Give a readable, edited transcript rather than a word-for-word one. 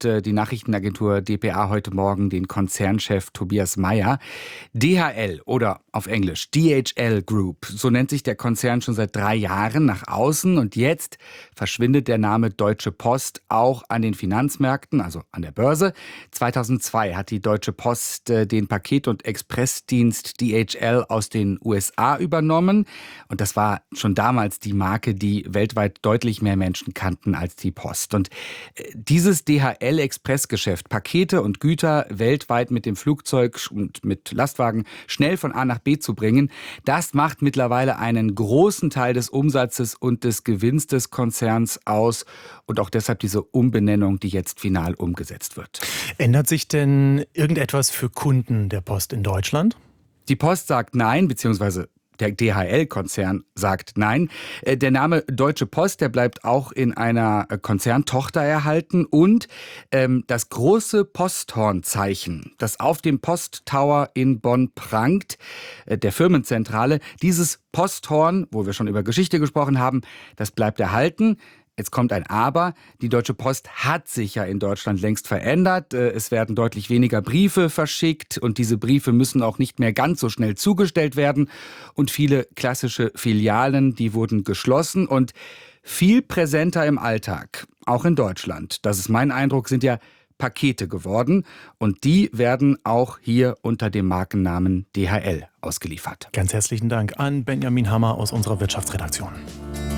die Nachrichtenagentur dpa heute Morgen den Konzernchef Tobias Meyer. DHL oder auf Englisch DHL Group, so nennt sich der Konzern schon seit 3 Jahren nach außen. Und jetzt verschwindet der Name Deutsche Post auch an den Finanzmärkten, also an der Börse. 2002 hat die Deutsche Post den Paket- und Expressdienst DHL aus den USA übernommen. Und das war schon damals die Marke, die weltweit deutlich mehr Menschen kannten als die Post. Und dieses DHL-Expressgeschäft, Pakete und Güter weltweit mit dem Flugzeug und mit Lastwagen schnell von A nach B zu bringen, das macht mittlerweile einen großen Teil des Umsatzes und des Gewinns des Konzerns aus. Und auch deshalb diese Umbenennung, die jetzt final umgesetzt wird. Ändert sich denn irgendetwas für Kunden der Post in Deutschland? Die Post sagt nein, beziehungsweise der DHL-Konzern sagt nein. Der Name Deutsche Post, der bleibt auch in einer Konzerntochter erhalten. Und das große Posthornzeichen, das auf dem Posttower in Bonn prangt, der Firmenzentrale, dieses Posthorn, wo wir schon über Geschichte gesprochen haben, das bleibt erhalten. Jetzt kommt ein Aber. Die Deutsche Post hat sich ja in Deutschland längst verändert. Es werden deutlich weniger Briefe verschickt und diese Briefe müssen auch nicht mehr ganz so schnell zugestellt werden. Und viele klassische Filialen, die wurden geschlossen und viel präsenter im Alltag, auch in Deutschland. Das ist mein Eindruck, sind ja Pakete geworden und die werden auch hier unter dem Markennamen DHL ausgeliefert. Ganz herzlichen Dank an Benjamin Hammer aus unserer Wirtschaftsredaktion.